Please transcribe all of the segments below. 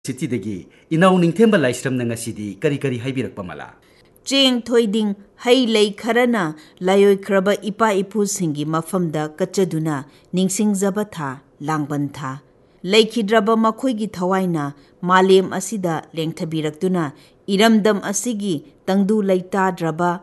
सिटीदगी इनाउ निंथेंबा लाइस्रम नंगसिदी करी करी हाइबिरकपा मला चेंग थोइदिंग हई लई खरना लायोइख्रबा इपा इपुसिंगी मफमदा कच्चदुना निंगसिंगजबा था लांगबन था लैखिद्रबा मखोइगी थवाइना मालेम असिदा लेंथबिरक्तुना इरमदम असिगी तंगदु लैताद्रबा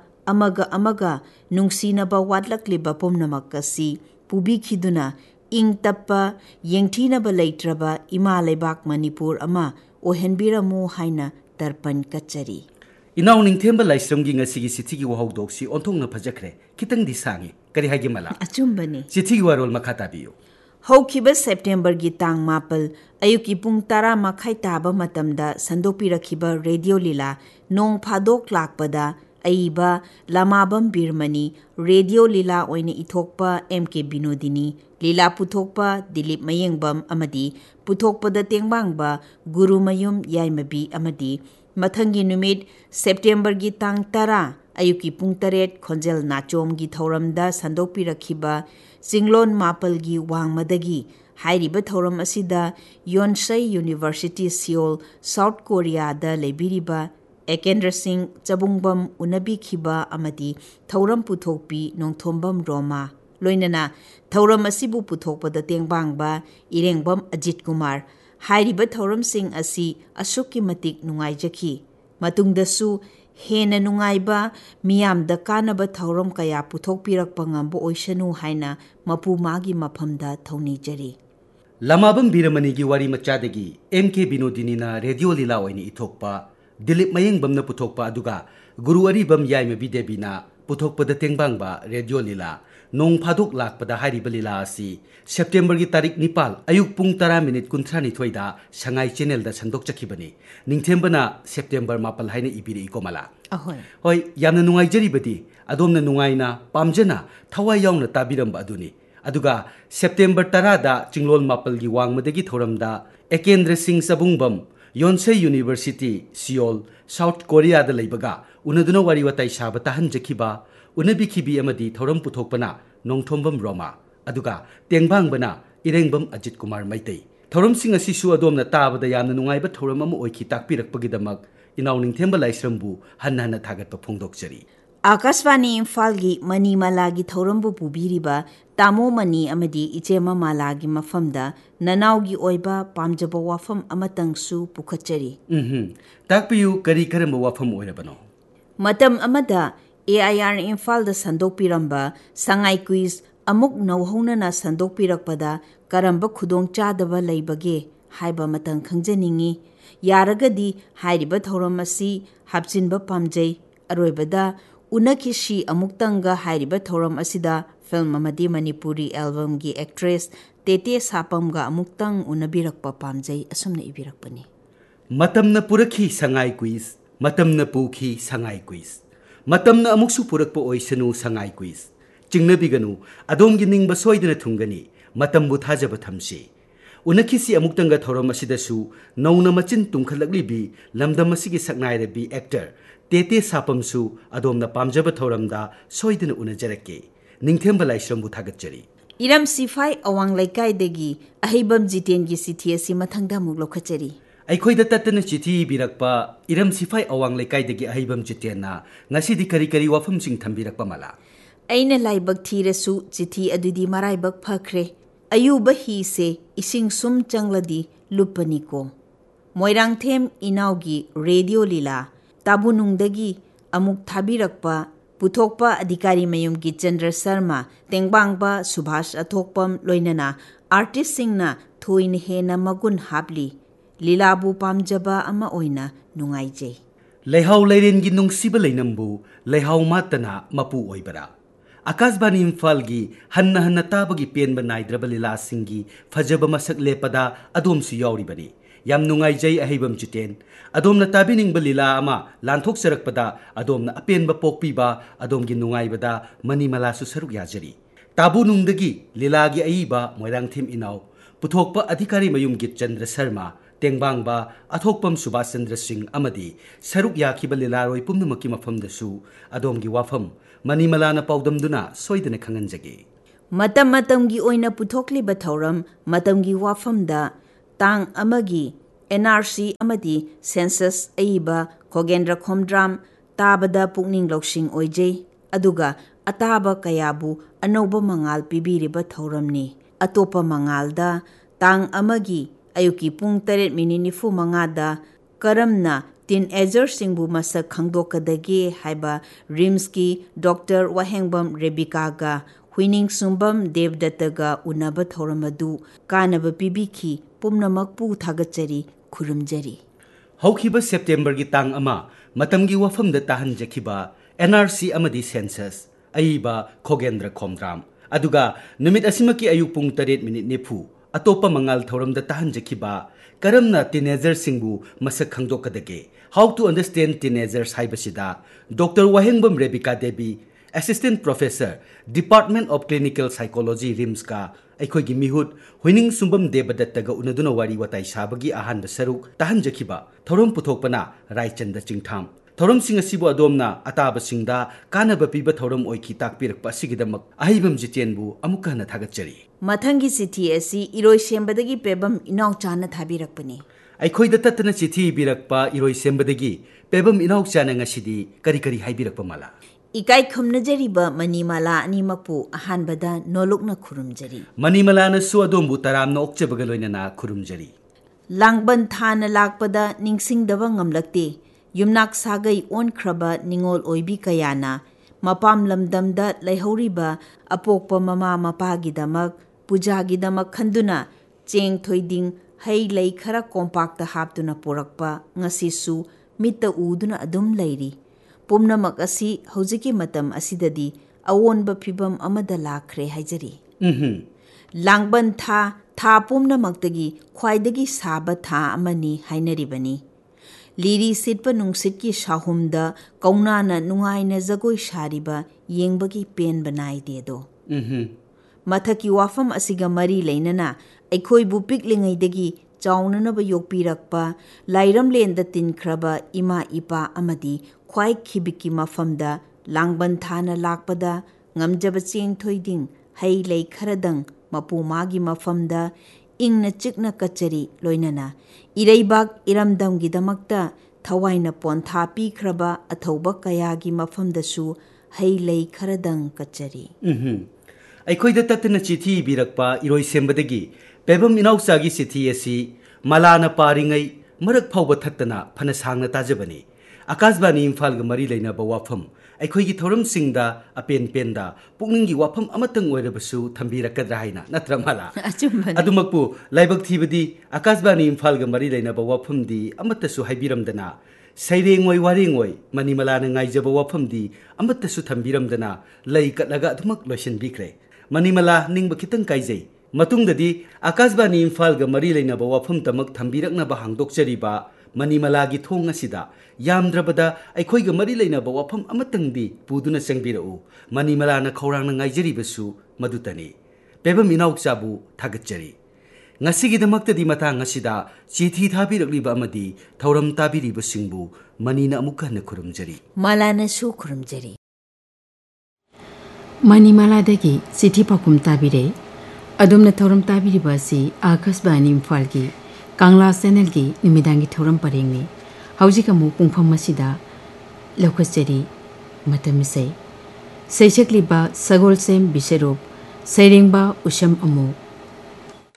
अमगा नुंगसीनबा वाटलक्लिबा पुमनमक्कसी पुबिखिदुना इंग तप्पा येंगथीनबा लैत्रबा इमा लेबाक मणिपुर अमा ओहेनबिरमु हाइना तर्पण कच्चरी इनाउ निंथेंबा लाइस्रम गी ngasi सिटीगी वहाउदोक्सी ओंथोंगना फजखरे कितंगदी सांगे करी हाइगे मला अचुंबनी सिटीगी वारोल मखा ताबियो हौखिबा सेप्टेम्बर की तांग मापल अयुकी पुंग 10 मखाई ताबा मतमदा संदोपिरखिबा रेडियो लीला नोंग फादोक लाकपदा अइबा लामाबम बिरमनी रेडियो लीला ओइने इथोकपा एमके बिनोदिनी लीला पुथोकपा दिलीप मयेंगबम अमदी पुथोकपदा तेंगबांगबा गुरुमयुम याइमबी अमदी मथंगी नुमित सेप्टेम्बर की तांग 10 अयुकी पुंग 8 खोंजेल नाचोम की थौरमदा संदोपिरखिबा चिंगलोन मापल की वांगमदगी हाइरिबा थौरम असिदा योनसई यूनिवर्सिटी सियोल साउथ कोरिया दा लेबिरिबा एकेंद्र सिंह चबुंगबम उनबिखिबा अमदी थौरम पुथोकपी नोंथोंबम रोमा लोइनना थौरम असिबु पुथोकपदा तेंगबांगबा इरेंगबम अजित कुमार हाइरिबा थौरम सिंह असी असुकी मतिक नुंगाइजखी मतुंगदसु हेना नुंगाइबा मियामदा कानबा थौरम कया पुथोकपिरकपा ngambo ओइसनु हाइना मपु मागी मफमदा थौनीजरी लमाबम बिरमनी की वारी मचादगी एमके बिनोदिनीना रेडियो लीला ओइने इथोकपा दिलीप मयेंगबमना पुथोकपा अदुगा गुरु अरिबम याइमबी देबीना पुथोकपदा तेंगबांगबा रेडियो लीला नोंग फादोक लाकपदा हाइरिबा लीला असी सेप्टेम्बर की तारीख 9 अयुक पुंग 10 मिनिट 39 दा संगाई चैनल दा संदोक चखिबनी निंथेंबना सेप्टेम्बर 9 हाइने इबिरि इकोमला अहोय होय यामना नुंगाइजरिबदी अदोमना नुंगाइना पामजना थवाइ याउना ताबिरंबा अदुनी अदुगा सेप्टेम्बर 10 दा चिंगलोल मापल की वांगमदगी थौरमदा Ekendra Singh सबुंगबम योनसे university Seoul south Korea दा लेबगा उनदुना वारी वताई साबा ताहनजखिबा उनबिखिबी अमदी थौरम पुथोकपना नोंथोंबम रोमा अदुगा तेंगबांगबना इरेंगबम अजित कुमार मैतै थौरम सिंह असिसु अदोमना ताबदा यामना नुंगाइबा थौरम अम ओइखि ताकपिरकपगिदमक इनाउ निंथेंबा लाइस्रमबु हन्ना हन्ना थागतपा फोंदोकचरी आकाशवाणी इम्फाल की मनीमाला की थौरमबु पुबिरिबा तामो मनी अमदी इचेमा माला की मफमदा ननाव की ओइबा पामजबा वाफम अमतंगसु पुखचरी ताकपियु करी करम वाफम ओइरबनो मतम अमदा AIR इम्फाल दा संदोकपिरंबा संगाई क्विज अमुक नौहौनना संदोकपिरकपदा करंबा खुदोंग चादबा लैबगे हाइबा मतंग खंजनिंगी यारगदी हाइरिबा थौरम असी हापचिनबा पामजै अरोइबदा उनखिसी अमुक्तंगा हाइरिबा थौरम असिदा फिल्म अमदी मणिपुरी एल्बम की एक्ट्रेस तेते सापमगा अमुक्तंग उनबिरकपा पामजै असुमना इबिरकपनी मतमना पुरखी Sangai quiz मतमना पुखी Sangai quiz मतमना अमुक्सु पुरकपा ओइसनु Sangai quiz चिंगनबिगनु अदोमगी निंगबा सोइदना थुंगनी मतमबु थाजबा थमसी उनखिसी अमुक्तंगा थौरम असिदसु नौना मचिन तुंखलगलिबी लमदम असिगी सकनाइरबी एक्टर तेते सापमसु अदोमना पामजबा थौरमदा सोइदना उनजरके निंथेंबा लाइस्रमबु थागतचरी इरम सिफाई अवांग लैकाइदगी अहिबम जितेन की सिथि असि मथंगदा मुक लोखचरी अखोइदा तत्तना चिठी बिरकपा इरम सिफाई अवांग लैकाइदगी अहिबम जितेनना ngasiदी करी करी वाफमसिंग थंबिरकपा मला अइना लाइबक थीरसु चिठी अदुदी मराइबक फखरे अयुब ही से इसिंग सुम चंगलदी लुपनिको मोइरांगथेम इनाउगी रेडियो लीला ताबुनुंगदगी अमुक थाबिरकपा पुथोकपा अधिकारी मयुम की चंद्र शर्मा तेंगबांगबा सुभाष अथोकपम लोइनना आर्टिस्ट सिंगना थोइन हेना मगुन हापली लीलाबु पामजबा अमा ओइना नुंगाइजे लेहाउ लेरेनगी नुंगसिबा लेनंबु लेहाउ मातना मपु ओइबरा आकाशवाणी इम्फाल की हन्ना हन्ना ताबगी पेनबा नाइद्रबा लीला सिंगी फजबा मसक लेपदा अदोमसु याउरिबनी याम नुंगाइजै अहिबम जितेन अदोमना ताबिनिंगबा लीला अमा लांथोकसरकपदा अदोमना अपेनबा पोकपीबा अदोमगी नुंगाइबदा मनीमलासु सरुक याजरी ताबुनुंगदगी लीलागी अइबा मोइरांगथेम इनाउ पुथोकपा अधिकारी मयुमगी चंद्र शर्मा तेंगबांगबा अथोकपम सुभाष चंद्र सिंह अमदी सरुक याखिबा लीलारोइ पुमनमकी मफमदसु अदोमगी वाफम मनीमलाना पाउदमदुना सोइदना खंगनजगे मतम मतम की ओइना पुथोकलिबा थौरम मतम की वाफमदा तांग अमगी NRC amadi census aiba Khogendra Khomdram tabada pukning loksing oijay aduga ataba kayabu anoba mangal pibiriba thauramni atopa mangalda tang amagi ayuki pung 8:45 da karamna teenager singbu masak khangdokadage haiba RIMS-ki Dr. Wahengbam Rebecca ga Huining Sumbam Devdatta unaba thauramadu kanaba pibiki pumnamak pu thagachari khurumjari. Haukiba September gi tang ama matamgi wafam da tahan jakiba NRC amadi census aiba Khogendra Khomdram aduga numit asimaki ayuk pung 8:40 atopa mangal thoram da tahan jakiba karamna teenager singbu masak khangdokadage. How to understand teenagers haibasida Dr. Wahengbam Rebecca Devi Assistant Professor Department of Clinical Psychology RIMS ka aikoigi mihut Huining Sumbam Devdatta ga unaduna wari watai sabagi ahan saruk tahan jakiba thorom puthokpana Raichanda Chingtham thorom sing asibu adomna ataba singda kanaba piba thorom oiki takpirakpa sigidamak ahibam jitenbu amuka na thagachari mathangi chithi asi iroi sembadagi pebam inaw chana thabirakpani aikoida tatna chithi birakpa iroi sembadagi pebam inaw chana ngasidi kari kari haibirakpa mala Ikai khumnajariba Manimala animakpu ahanbada nolokna khurumjari. Manimala na su adombu taramna okchabaga loinana khurumjari. Langban thana lakpada ningsingdaba ngamlakte yumnak sagai onkraba ningol oibi kayana mapam lamdamda laihoriba apokpa mama mapagidamak pujagidamak khanduna cheng thoiding hei lei khara kompakta haptuna porakpa ngasisu mitta uduna adum leiri. Pumnamak asi haujiki matam asidadi awonba phibam amada lakhre haijari. Langban tha pumnamaktagi khwaidagi saba tha amani hainaribani. Liri sitpa nungsitki shahumda kaunana nungaina jagoi shariba yengbagi pen banai dedo. Mathaki wafam asiga mari leinana aikhoi bu piklingaidagi chaunanaba yokpirakpa lairam lenda tinkraba ima ipa amadi khwai khibiki mafamda langban thana lakpada ngamjaba cheng thoiding hei lei kharadang mapu magi mafamda ingna chikna kachari loinana ireibak iramdamgi damakta thawaina pontha pikraba athauba kayagi mafamdasu hei lei kharadang kachari aikoida tatna chithi birakpa iroi sembadagi pebam inauchagi chithi asi malana paringai marak phauba thattana phana sangna tajabani Akashbani Imphal ga mari leinaba wafam aikoigi thoram singda apen penda pukninggi wafam amatang oirabasu thambirakadra haina natra mala adumakpu laibak thibadi Akashbani Imphal ga mari leinaba wafamdi amatasu haibiramdana sairengoi warengoi manimala na ngaijaba wafamdi amatasu thambiramdana lei katlaga adumak loisin bikre manimala ningba kitang kaijai matungdadi Akashbani Imphal ga mari leinaba wafam tamak thambiraknaba hangdokchariba Manimalagi thong asida yamdrabada aikoiga mari leinaba wafam amatangdi puduna sengbirau Manimala na khorangna ngaijaribasu madutani pebam inauchabu thagachari ngasigidamakta di matang asida chithi thabirakliba amadi thauram tabiriba singbu manina amuka na khurumjari malana su khurumjari Manimala dagi chithi pakum tabire adumna thauram tabiriba si Akashbani Imphal gi Kangla Channel gi numidangi thoram parengni haujika mu pungpham masida lokhachari matamisai seishakliba sagolsem biserup sairengba usam amu